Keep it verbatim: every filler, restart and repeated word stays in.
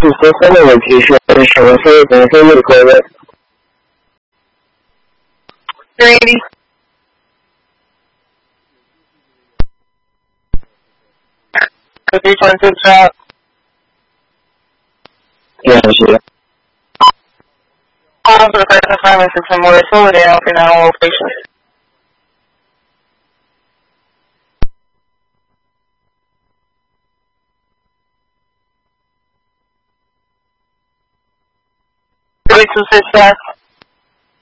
最后的问题是什么是人生的责任 ？Ready？ Could you turn to the chat? 也是 All of the first assignments is some more solid and open our patients. Three, two, six, five.